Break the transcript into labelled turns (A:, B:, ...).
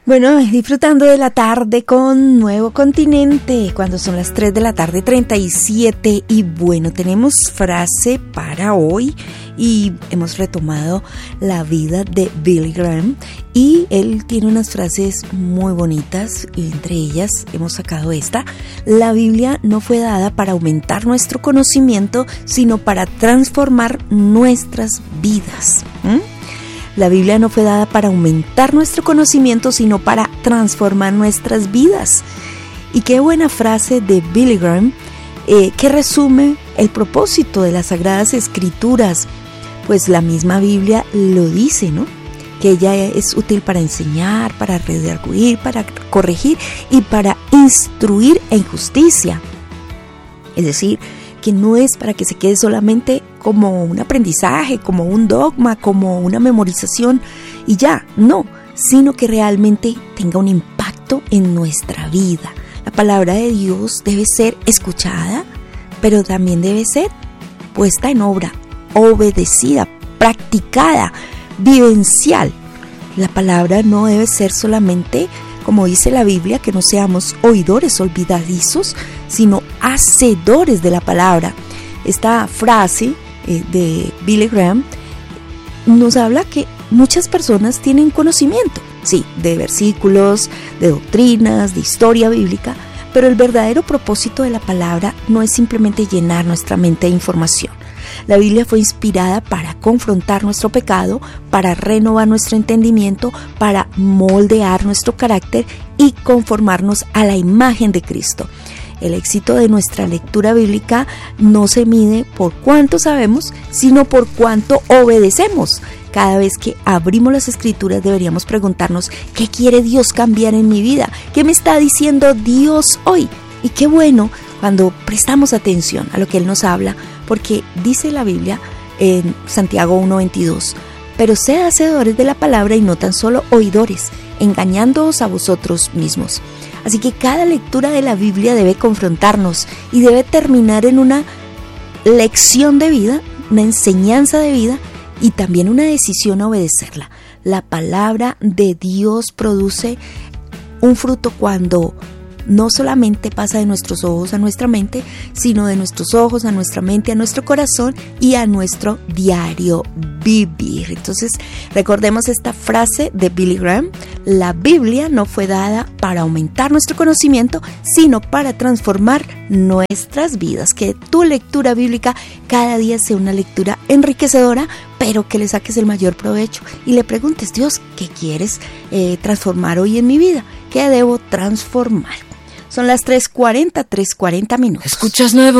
A: Bueno, disfrutando de la tarde con Nuevo Continente, cuando son las 3 de la tarde, 37. Y bueno, tenemos frase para hoy y hemos retomado la vida de Billy Graham. Y él tiene unas frases muy bonitas y entre ellas hemos sacado esta: la Biblia no fue dada para aumentar nuestro conocimiento, sino para transformar nuestras vidas. La Biblia no fue dada para aumentar nuestro conocimiento, sino para transformar nuestras vidas. Y qué buena frase de Billy Graham, que resume el propósito de las Sagradas Escrituras. Pues la misma Biblia lo dice, ¿no? Que ella es útil para enseñar, para redarguir, para corregir y para instruir en justicia. Es decir, que no es para que se quede solamente como un aprendizaje, como un dogma, como una memorización y ya, no, sino que realmente tenga un impacto en nuestra vida. La palabra de Dios debe ser escuchada, pero también debe ser puesta en obra, obedecida, practicada, vivencial. La palabra no debe ser solamente, como dice la Biblia, que no seamos oidores olvidadizos, sino hacedores de la palabra. Esta frase de Billy Graham nos habla que muchas personas tienen conocimiento, sí, de versículos, de doctrinas, de historia bíblica, pero el verdadero propósito de la palabra no es simplemente llenar nuestra mente de información. La Biblia fue inspirada para confrontar nuestro pecado, para renovar nuestro entendimiento, para moldear nuestro carácter y conformarnos a la imagen de Cristo. El éxito de nuestra lectura bíblica no se mide por cuánto sabemos, sino por cuánto obedecemos. Cada vez que abrimos las Escrituras deberíamos preguntarnos: ¿qué quiere Dios cambiar en mi vida? ¿Qué me está diciendo Dios hoy? Y qué bueno cuando prestamos atención a lo que Él nos habla, porque dice la Biblia en Santiago 1:22: pero sed hacedores de la palabra y no tan solo oidores, engañándoos a vosotros mismos. Así que cada lectura de la Biblia debe confrontarnos y debe terminar en una lección de vida, una enseñanza de vida y también una decisión a obedecerla. La palabra de Dios produce un fruto cuando no solamente pasa de nuestros ojos a nuestra mente, sino de nuestros ojos a nuestra mente, a nuestro corazón y a nuestro diario vivir. Entonces, recordemos esta frase de Billy Graham: la Biblia no fue dada para aumentar nuestro conocimiento, sino para transformar nuestras vidas. Que tu lectura bíblica cada día sea una lectura enriquecedora, pero que le saques el mayor provecho y le preguntes: Dios, ¿qué quieres transformar hoy en mi vida? ¿Qué debo transformar? Son las 3:40 minutos.
B: Escuchas Nuevo